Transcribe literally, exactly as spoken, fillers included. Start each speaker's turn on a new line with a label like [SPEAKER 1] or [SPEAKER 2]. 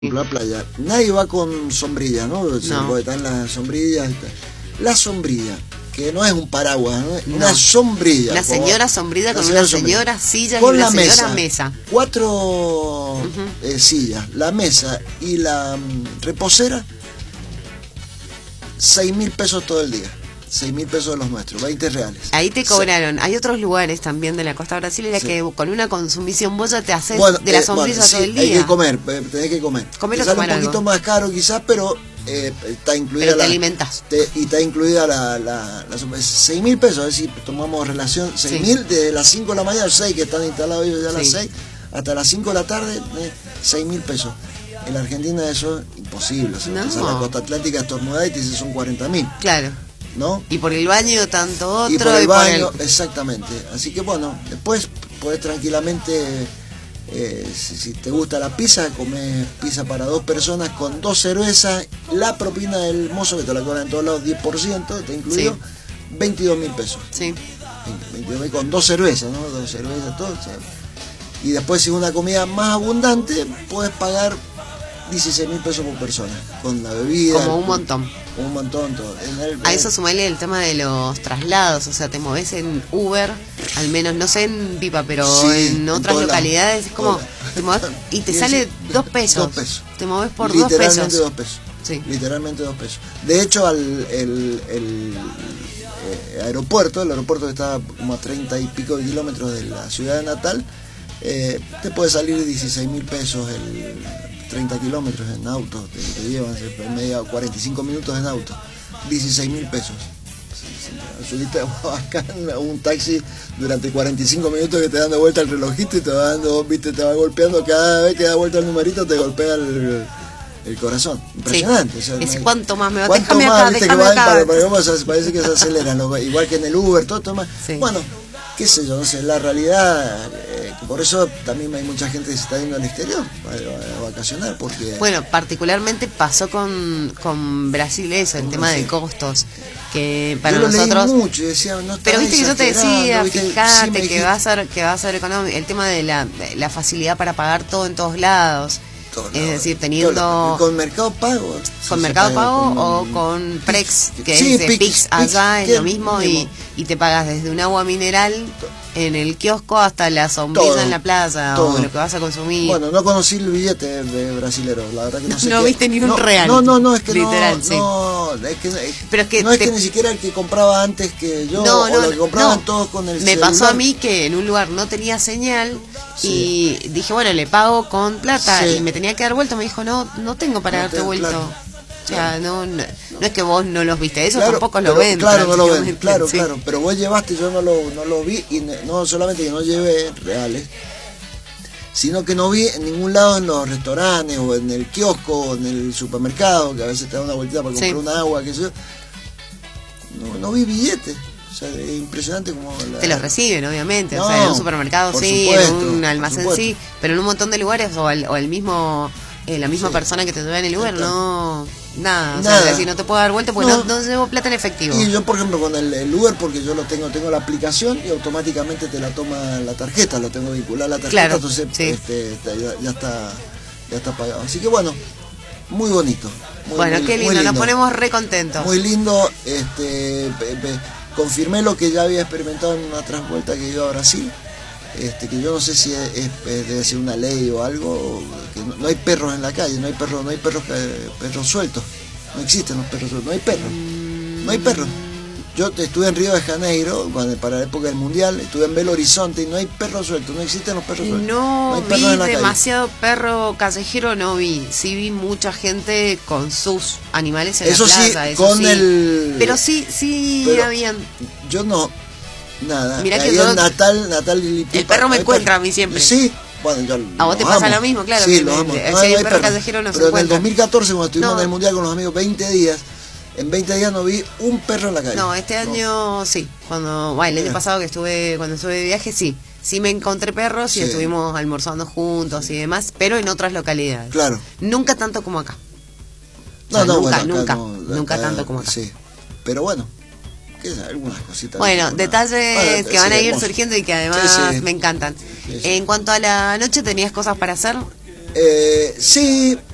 [SPEAKER 1] La playa, nadie va con sombrilla, ¿no?
[SPEAKER 2] No.
[SPEAKER 1] Porque están las sombrillas. La sombrilla, que no es un paraguas, ¿no?
[SPEAKER 2] No.
[SPEAKER 1] Una sombrilla.
[SPEAKER 2] Una señora sombrilla con una señora silla y
[SPEAKER 1] con
[SPEAKER 2] una
[SPEAKER 1] la
[SPEAKER 2] señora
[SPEAKER 1] mesa.
[SPEAKER 2] mesa.
[SPEAKER 1] Cuatro
[SPEAKER 2] Uh-huh.
[SPEAKER 1] eh, sillas, la mesa y la mm, reposera, seis mil pesos todo el día. Seis mil pesos de los nuestros, veinte reales.
[SPEAKER 2] Ahí te cobraron. Hay otros lugares también de la costa brasileña
[SPEAKER 1] Sí.
[SPEAKER 2] que con una consumición vos ya te haces
[SPEAKER 1] Bueno,
[SPEAKER 2] de la
[SPEAKER 1] eh,
[SPEAKER 2] sombrilla
[SPEAKER 1] bueno,
[SPEAKER 2] todo
[SPEAKER 1] sí,
[SPEAKER 2] el día.
[SPEAKER 1] hay que comer, eh, tenés que comer.
[SPEAKER 2] Comer
[SPEAKER 1] Te
[SPEAKER 2] o
[SPEAKER 1] sale
[SPEAKER 2] tomar
[SPEAKER 1] un poquito
[SPEAKER 2] algo.
[SPEAKER 1] más caro quizás, pero eh, está incluida
[SPEAKER 2] Pero te
[SPEAKER 1] la,
[SPEAKER 2] alimentás.
[SPEAKER 1] te- y está incluida la, la, la sombrilla. seis mil pesos, es decir, tomamos relación, seis mil
[SPEAKER 2] Sí.
[SPEAKER 1] desde las cinco de la mañana, seis que están instalados ellos ya a las
[SPEAKER 2] Sí.
[SPEAKER 1] seis, hasta las cinco de la tarde, eh, seis mil pesos. En la Argentina eso es imposible, o sea,
[SPEAKER 2] No.
[SPEAKER 1] te sale la costa atlántica estornudada y te dice son cuarenta mil,
[SPEAKER 2] Claro.
[SPEAKER 1] ¿no?
[SPEAKER 2] Y por el baño tanto otro.
[SPEAKER 1] Y por el baño,
[SPEAKER 2] el-
[SPEAKER 1] exactamente. Así que bueno, después podés tranquilamente, eh, si, si te gusta la pizza, comés pizza para dos personas con dos cervezas, la propina del mozo que te la cobran en todos lados, diez por ciento, está incluido,
[SPEAKER 2] Sí.
[SPEAKER 1] veintidós mil pesos.
[SPEAKER 2] Sí.
[SPEAKER 1] veintidós mil con dos cervezas, ¿no? Dos cervezas, todo. O sea, y después si es una comida más abundante, puedes pagar dieciséis mil pesos por persona, con la bebida.
[SPEAKER 2] Como un
[SPEAKER 1] el-
[SPEAKER 2] montón.
[SPEAKER 1] Un montón, todo. En el-
[SPEAKER 2] A eso sumale el tema de los traslados, o sea, te moves en Uber, al menos, no sé en Pipa, pero
[SPEAKER 1] Sí,
[SPEAKER 2] en
[SPEAKER 1] en
[SPEAKER 2] otras
[SPEAKER 1] todas las-
[SPEAKER 2] localidades es como,
[SPEAKER 1] todas.
[SPEAKER 2] te moves y te
[SPEAKER 1] Y
[SPEAKER 2] sale
[SPEAKER 1] ese-
[SPEAKER 2] dos pesos.
[SPEAKER 1] dos pesos.
[SPEAKER 2] Te moves por dos
[SPEAKER 1] Literalmente
[SPEAKER 2] pesos.
[SPEAKER 1] dos pesos.
[SPEAKER 2] Sí.
[SPEAKER 1] Literalmente dos pesos. De hecho, al el, el, eh, aeropuerto, el aeropuerto que está como a treinta y pico de kilómetros de la ciudad de Natal, eh, te puede salir dieciséis mil pesos el treinta kilómetros en auto, te, te llevan en media cuarenta y cinco minutos en auto, dieciséis mil pesos. Subiste acá en un taxi durante cuarenta y cinco minutos que te dan de vuelta el relojito y te va dando, viste, te va golpeando cada vez que da vuelta el numerito, te golpea el, el corazón. Impresionante.
[SPEAKER 2] Sí.
[SPEAKER 1] O sea,
[SPEAKER 2] Es,
[SPEAKER 1] no-
[SPEAKER 2] ¿cuánto más me va?
[SPEAKER 1] ¿Cuánto
[SPEAKER 2] Déjame
[SPEAKER 1] más,
[SPEAKER 2] acá,
[SPEAKER 1] viste,
[SPEAKER 2] déjame
[SPEAKER 1] que va
[SPEAKER 2] acá.
[SPEAKER 1] para- para- vamos a- parece que se aceleran, lo- igual que en el Uber, todo, todo más.
[SPEAKER 2] Sí.
[SPEAKER 1] Bueno, qué sé yo, no sé, la realidad, eh, que por eso también hay mucha gente que se está yendo al exterior a, a vacacionar, porque...
[SPEAKER 2] Bueno, particularmente pasó con, con Brasil eso, el
[SPEAKER 1] Con
[SPEAKER 2] tema
[SPEAKER 1] Brasil.
[SPEAKER 2] de costos, que para
[SPEAKER 1] yo lo
[SPEAKER 2] nosotros...
[SPEAKER 1] leí mucho y decía, no
[SPEAKER 2] Pero
[SPEAKER 1] estás
[SPEAKER 2] viste que yo te
[SPEAKER 1] exagerando,
[SPEAKER 2] decía,
[SPEAKER 1] ¿viste? Sí,
[SPEAKER 2] fíjate
[SPEAKER 1] me
[SPEAKER 2] que
[SPEAKER 1] dijiste.
[SPEAKER 2] va a ser que va a ser económico, el tema de la, de la facilidad para pagar todo en todos lados,
[SPEAKER 1] Todo,
[SPEAKER 2] es
[SPEAKER 1] no,
[SPEAKER 2] decir,
[SPEAKER 1] todo,
[SPEAKER 2] teniendo
[SPEAKER 1] con Mercado Pago,
[SPEAKER 2] con
[SPEAKER 1] se
[SPEAKER 2] Mercado
[SPEAKER 1] paga
[SPEAKER 2] Pago
[SPEAKER 1] con-
[SPEAKER 2] o con Prex, que
[SPEAKER 1] Sí,
[SPEAKER 2] es de
[SPEAKER 1] Pix,
[SPEAKER 2] Pix
[SPEAKER 1] Pix,
[SPEAKER 2] allá, es
[SPEAKER 1] que
[SPEAKER 2] lo mismo, y,
[SPEAKER 1] mismo.
[SPEAKER 2] y te pagas desde un agua mineral en el kiosco hasta la sombrilla
[SPEAKER 1] Todo,
[SPEAKER 2] en la plaza
[SPEAKER 1] todo.
[SPEAKER 2] o lo que vas a consumir.
[SPEAKER 1] Bueno, no conocí el billete de brasilero, la verdad que no sé
[SPEAKER 2] No
[SPEAKER 1] qué-
[SPEAKER 2] viste ni un
[SPEAKER 1] no,
[SPEAKER 2] real.
[SPEAKER 1] No, no, no, es que
[SPEAKER 2] Literal,
[SPEAKER 1] no,
[SPEAKER 2] sí.
[SPEAKER 1] no, es que, es-
[SPEAKER 2] Pero es que
[SPEAKER 1] no es
[SPEAKER 2] te-
[SPEAKER 1] que ni siquiera el que compraba antes que yo,
[SPEAKER 2] No,
[SPEAKER 1] o
[SPEAKER 2] no,
[SPEAKER 1] lo que compraban
[SPEAKER 2] no.
[SPEAKER 1] todos con el
[SPEAKER 2] Me
[SPEAKER 1] celular.
[SPEAKER 2] pasó a mí que en un lugar no tenía señal
[SPEAKER 1] Sí.
[SPEAKER 2] y dije, bueno, le pago con plata
[SPEAKER 1] Sí.
[SPEAKER 2] y me tenía que dar vuelto. Me dijo, no, no tengo para
[SPEAKER 1] No
[SPEAKER 2] darte
[SPEAKER 1] tengo,
[SPEAKER 2] vuelto.
[SPEAKER 1] claro.
[SPEAKER 2] O sea, no, no, no es que vos no los viste, eso
[SPEAKER 1] Claro,
[SPEAKER 2] tampoco lo
[SPEAKER 1] pero-
[SPEAKER 2] ven.
[SPEAKER 1] Claro, no lo ven,
[SPEAKER 2] prácticamente,
[SPEAKER 1] claro,
[SPEAKER 2] sí.
[SPEAKER 1] claro. Pero vos llevaste, yo no lo, no lo vi, y ne- no solamente que no llevé reales, sino que no vi en ningún lado en los restaurantes, o en el kiosco, o en el supermercado, que a veces te da una vueltita para comprar
[SPEAKER 2] Sí.
[SPEAKER 1] un agua, qué sé yo. No, no vi billetes. O sea, es impresionante como la...
[SPEAKER 2] Te los reciben, obviamente.
[SPEAKER 1] No,
[SPEAKER 2] o sea, en un supermercado
[SPEAKER 1] por
[SPEAKER 2] sí,
[SPEAKER 1] supuesto,
[SPEAKER 2] en un
[SPEAKER 1] por
[SPEAKER 2] almacén
[SPEAKER 1] supuesto.
[SPEAKER 2] sí, pero en un montón de lugares o el, o el mismo, eh, la misma
[SPEAKER 1] Sí.
[SPEAKER 2] persona que te lleva en el Uber,
[SPEAKER 1] Está.
[SPEAKER 2] no, nada. O
[SPEAKER 1] Nada.
[SPEAKER 2] sea, si no te puedo dar vuelta, pues
[SPEAKER 1] No.
[SPEAKER 2] no, no llevo plata en efectivo.
[SPEAKER 1] Y yo, por ejemplo, con el, el Uber, porque yo lo tengo, tengo la aplicación y automáticamente te la toma la tarjeta, lo tengo vinculada a la tarjeta,
[SPEAKER 2] Claro,
[SPEAKER 1] entonces
[SPEAKER 2] sí.
[SPEAKER 1] este, está- ya, ya está ya está pagado. Así que bueno, muy bonito. Muy,
[SPEAKER 2] bueno,
[SPEAKER 1] muy-
[SPEAKER 2] qué
[SPEAKER 1] muy
[SPEAKER 2] lindo, nos ponemos re contentos.
[SPEAKER 1] Muy lindo, este, pe- pe- confirmé lo que ya había experimentado en una transvuelta que iba a Brasil, este, que yo no sé si es, es- es- debe ser una ley o algo, o que no, no hay perros en la calle, no hay perros, no hay perros, eh, perros sueltos, no existen los perros sueltos, no hay perros, no hay perros. Yo te- estuve en Río de Janeiro, cuando, para la época del Mundial, estuve en Belo Horizonte y no hay perros sueltos, no existen los perros sueltos.
[SPEAKER 2] No,
[SPEAKER 1] hay
[SPEAKER 2] vi
[SPEAKER 1] perros en la calle.
[SPEAKER 2] demasiado perro callejero, no vi. Sí vi mucha gente con sus animales en
[SPEAKER 1] Eso
[SPEAKER 2] la
[SPEAKER 1] sí,
[SPEAKER 2] plaza. eso
[SPEAKER 1] con
[SPEAKER 2] sí.
[SPEAKER 1] el...
[SPEAKER 2] Pero sí, sí
[SPEAKER 1] Pero-
[SPEAKER 2] habían.
[SPEAKER 1] Yo no, nada.
[SPEAKER 2] Mirá que
[SPEAKER 1] Ahí
[SPEAKER 2] yo-
[SPEAKER 1] en Natal, Natal y Pipa,
[SPEAKER 2] El perro me
[SPEAKER 1] hay
[SPEAKER 2] encuentra
[SPEAKER 1] perros.
[SPEAKER 2] a mí siempre.
[SPEAKER 1] Sí, bueno, yo
[SPEAKER 2] A vos te
[SPEAKER 1] los
[SPEAKER 2] pasa
[SPEAKER 1] amo.
[SPEAKER 2] lo mismo, claro,
[SPEAKER 1] Sí,
[SPEAKER 2] que
[SPEAKER 1] los
[SPEAKER 2] me-
[SPEAKER 1] amo.
[SPEAKER 2] si
[SPEAKER 1] No,
[SPEAKER 2] hay
[SPEAKER 1] no hay
[SPEAKER 2] perro
[SPEAKER 1] perros.
[SPEAKER 2] callejero no se
[SPEAKER 1] Pero en el
[SPEAKER 2] encuentra.
[SPEAKER 1] dos mil catorce, cuando estuvimos
[SPEAKER 2] No.
[SPEAKER 1] en el Mundial con los amigos, veinte días, en veinte días no vi un perro en la calle.
[SPEAKER 2] No, este año sí. Cuando, bueno, el año
[SPEAKER 1] Mira.
[SPEAKER 2] pasado que estuve, cuando estuve de viaje, sí. Sí me encontré perros y
[SPEAKER 1] Sí.
[SPEAKER 2] estuvimos almorzando juntos y demás, pero en otras localidades.
[SPEAKER 1] Claro.
[SPEAKER 2] Nunca tanto como acá.
[SPEAKER 1] No,
[SPEAKER 2] O sea,
[SPEAKER 1] no,
[SPEAKER 2] nunca,
[SPEAKER 1] bueno,
[SPEAKER 2] nunca,
[SPEAKER 1] acá no,
[SPEAKER 2] nunca
[SPEAKER 1] acá,
[SPEAKER 2] tanto como acá.
[SPEAKER 1] Sí, pero bueno, qué sé, algunas cositas.
[SPEAKER 2] Bueno,
[SPEAKER 1] algunas-
[SPEAKER 2] detalles
[SPEAKER 1] Bueno,
[SPEAKER 2] que van a
[SPEAKER 1] sí,
[SPEAKER 2] ir
[SPEAKER 1] hermoso.
[SPEAKER 2] surgiendo y que además
[SPEAKER 1] Sí, sí.
[SPEAKER 2] me encantan.
[SPEAKER 1] Sí, sí.
[SPEAKER 2] En cuanto a la noche, ¿tenías cosas para hacer?
[SPEAKER 1] Eh, sí,